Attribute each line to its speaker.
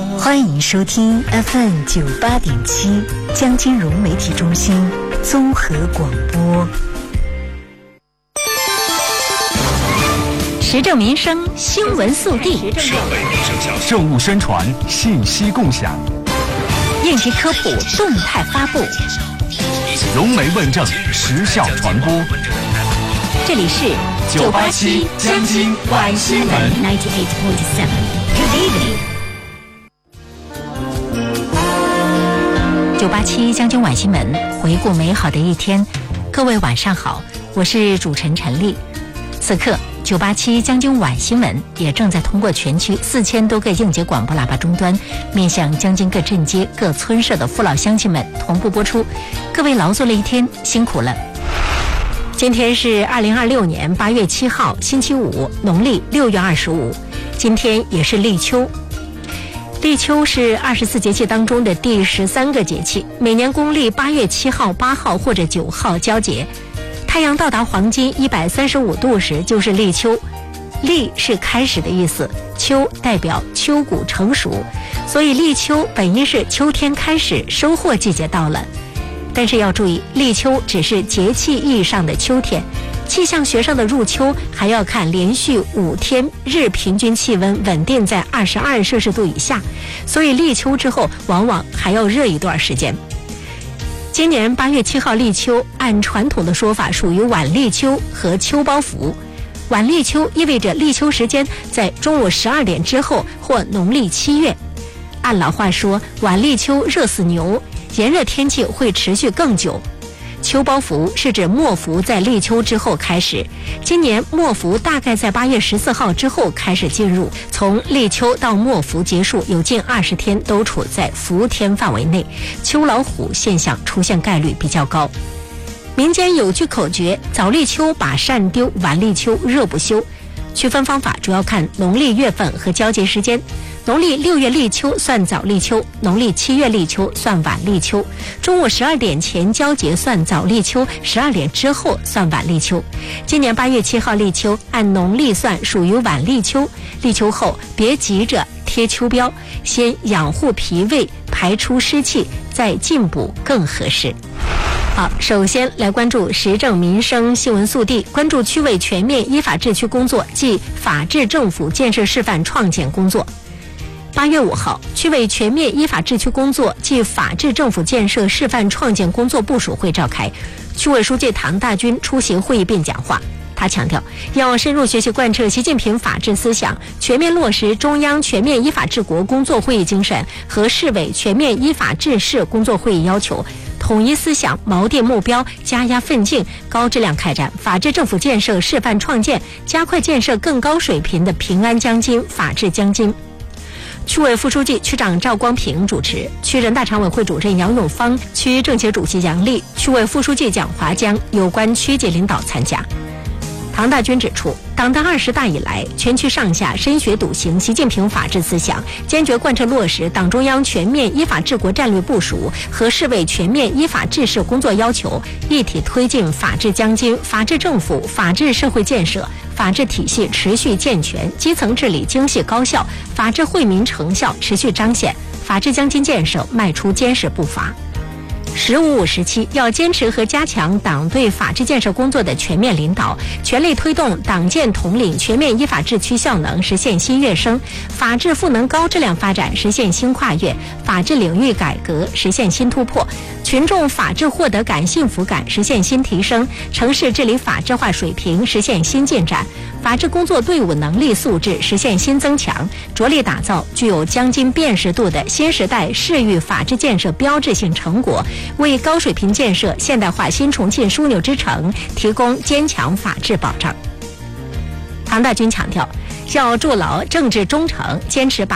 Speaker 1: 欢迎收听 FM98.7 江金融媒体中心综合广播。
Speaker 2: 时政民生新闻速递，
Speaker 3: 政务宣传信息共享，
Speaker 2: 应急科普动态发布，
Speaker 3: 融媒问政时效传播。
Speaker 2: 这里是
Speaker 3: 987江津晚新闻
Speaker 2: 98.7 Good evening。987江津晚新闻，回顾美好的一天。各位晚上好，我是主持人陈丽。此刻987江津晚新闻也正在通过全区4000多个应急广播喇叭终端，面向江津各镇街各村社的父老乡亲们同步播出。各位劳作了一天，辛苦了。今天是2026年8月7号星期五，农历6月25，今天也是立秋。立秋是24节气当中的第13个节气，每年公历8月7号、8号或者9号交节。太阳到达黄金135度时就是立秋。立是开始的意思，秋代表秋谷成熟，所以立秋本意是秋天开始，收获季节到了。但是要注意，立秋只是节气意义上的秋天，气象学上的入秋还要看连续5天日平均气温稳定在22摄氏度以下，所以立秋之后往往还要热一段时间。今年8月7号立秋，按传统的说法属于晚立秋和秋包伏。晚立秋意味着立秋时间在中午12点之后或农历7月。按老话说，晚立秋热死牛，炎热天气会持续更久。秋包伏是指末伏在立秋之后开始，今年末伏大概在8月14号之后开始进入，从立秋到末伏结束有近20天都处在伏天范围内，秋老虎现象出现概率比较高。民间有句口诀，早立秋把扇丢，晚立秋热不休。区分方法主要看农历月份和交节时间，农历6月立秋算早立秋，农历7月立秋算晚立秋，中午12点前交节算早立秋，12点之后算晚立秋。今年8月7号立秋，按农历算属于晚立秋，立秋后别急着贴秋膘，先养护脾胃，排出湿气，再进补更合适。好，首先来关注时政民生新闻速递，关注区委全面依法治区工作暨法治政府建设示范创建工作。8月5号，区委全面依法治区工作暨法治政府建设示范创建工作部署会召开，区委书记唐大军出席会议并讲话。他强调，要深入学习贯彻习近平法治思想，全面落实中央全面依法治国工作会议精神和市委全面依法治市工作会议要求，统一思想，锚定目标，加压奋进，高质量开展法治政府建设示范创建，加快建设更高水平的平安江津、法治江津。区委副书记、区长赵光平主持，区人大常委会主任杨永芳、区政协主席杨丽、区委副书记蒋华江有关区级领导参加。唐大军指出，党的20大以来，全区上下深学笃行习近平法治思想，坚决贯彻落实党中央全面依法治国战略部署和市委全面依法治市工作要求，一体推进法治江津、法治政府、法治社会建设，法治体系持续健全，基层治理精细高效，法治惠民成效持续彰显，法治江津建设迈出坚实步伐。15-5时期要坚持和加强党对法治建设工作的全面领导，全力推动党建统领全面依法治区效能实现新跃升，法治赋能高质量发展实现新跨越，法治领域改革实现新突破，群众法治获得感、幸福感实现新提升，城市治理法治化水平实现新进展，法治工作队伍能力素质实现新增强，着力打造具有江津辨识度的新时代市域法治建设标志性成果，为高水平建设现代化新重庆枢纽之城提供坚强法治保障。唐大军强调，要筑牢政治忠诚，坚持把